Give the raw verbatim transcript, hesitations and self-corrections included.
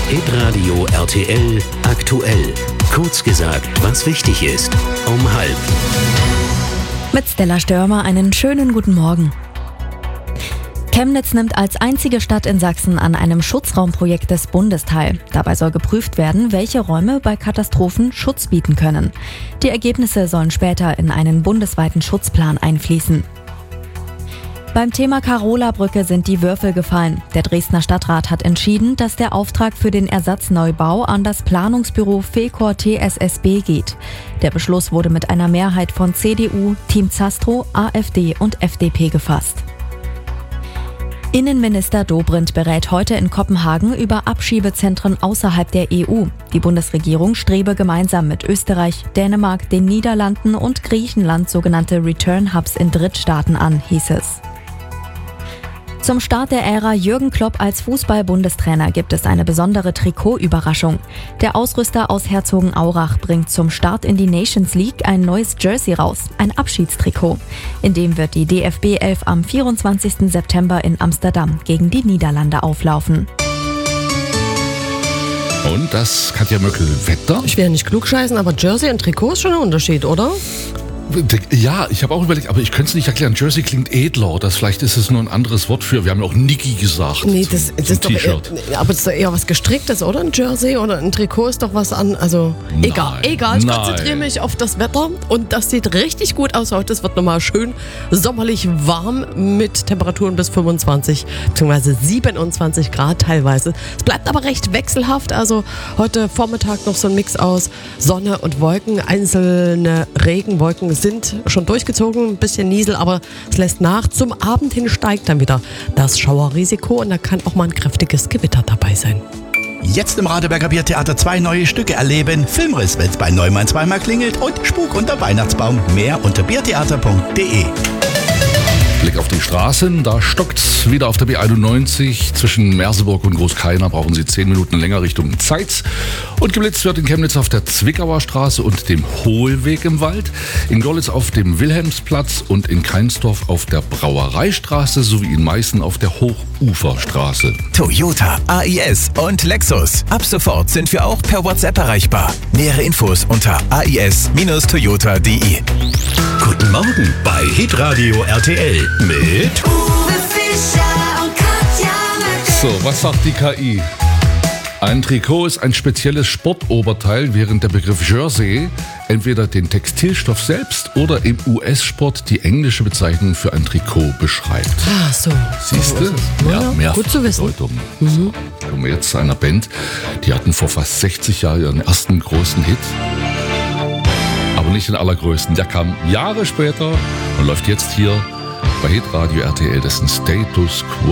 Hitradio R T L aktuell. Kurz gesagt, was wichtig ist. Um halb. Mit Stella Störmer einen schönen guten Morgen. Chemnitz nimmt als einzige Stadt in Sachsen an einem Schutzraumprojekt des Bundes teil. Dabei soll geprüft werden, welche Räume bei Katastrophen Schutz bieten können. Die Ergebnisse sollen später in einen bundesweiten Schutzplan einfließen. Beim Thema Carola-Brücke sind die Würfel gefallen. Der Dresdner Stadtrat hat entschieden, dass der Auftrag für den Ersatzneubau an das Planungsbüro Fecor T S S B geht. Der Beschluss wurde mit einer Mehrheit von C D U, Team Zastro, AfD und F D P gefasst. Innenminister Dobrindt berät heute in Kopenhagen über Abschiebezentren außerhalb der E U. Die Bundesregierung strebe gemeinsam mit Österreich, Dänemark, den Niederlanden und Griechenland sogenannte Return Hubs in Drittstaaten an, hieß es. Zum Start der Ära Jürgen Klopp als Fußball-Bundestrainer gibt es eine besondere Trikotüberraschung. Der Ausrüster aus Herzogenaurach bringt zum Start in die Nations League ein neues Jersey raus, ein Abschiedstrikot. In dem wird die D F B elf am vierundzwanzigsten September in Amsterdam gegen die Niederlande auflaufen. Und das, Katja Möckel, Wetter? Ich will ja nicht klugscheißen, aber Jersey und Trikot ist schon ein Unterschied, oder? Ja, ich habe auch überlegt, aber ich könnte es nicht erklären. Jersey klingt edler, das vielleicht ist es nur ein anderes Wort für. Wir haben ja auch Niki gesagt. Nee, zum, das, zum das ist doch eher, aber das ist doch eher was Gestricktes, oder? Ein Jersey oder ein Trikot ist doch was an. Also Nein, egal, egal. Ich nein. konzentriere mich auf das Wetter und das sieht richtig gut aus heute. Es wird nochmal schön sommerlich warm mit Temperaturen bis fünfundzwanzig bzw. siebenundzwanzig Grad teilweise. Es bleibt aber recht wechselhaft. Also heute Vormittag noch so ein Mix aus Sonne und Wolken. Einzelne Regenwolken sind schon durchgezogen, ein bisschen Niesel, aber es lässt nach. Zum Abend hin steigt dann wieder das Schauerrisiko und da kann auch mal ein kräftiges Gewitter dabei sein. Jetzt im Radeberger Biertheater zwei neue Stücke erleben. Filmriss, wenn's bei Neumann zweimal klingelt und Spuk unter Weihnachtsbaum. Mehr unter biertheater punkt de. Blick auf die Straßen, da stockt's wieder auf der B einundneunzig. Zwischen Merseburg und Großkeiner brauchen Sie zehn Minuten länger Richtung Zeitz. Und geblitzt wird in Chemnitz auf der Zwickauer Straße und dem Hohlweg im Wald, in Görlitz auf dem Wilhelmsplatz und in Keinsdorf auf der Brauereistraße sowie in Meißen auf der Hochuferstraße. Toyota, A I S und Lexus. Ab sofort sind wir auch per WhatsApp erreichbar. Nähere Infos unter a i s Bindestrich toyota punkt de. Guten Morgen bei Hitradio R T L mit Uwe Fischer und Katja Möckel. So, was sagt die K I? Ein Trikot ist ein spezielles Sportoberteil, während der Begriff Jersey entweder den Textilstoff selbst oder im U S-Sport die englische Bezeichnung für ein Trikot beschreibt. Ah, so. Siehst du? So ist es. Ja, Ja, mehr gut zu wissen. Bedeutung. So, kommen wir jetzt zu einer Band, die hatten vor fast sechzig Jahren ihren ersten großen Hit. Aber nicht den allergrößten. Der kam Jahre später und läuft jetzt hier bei Hitradio R T L. Das ist ein Status Quo.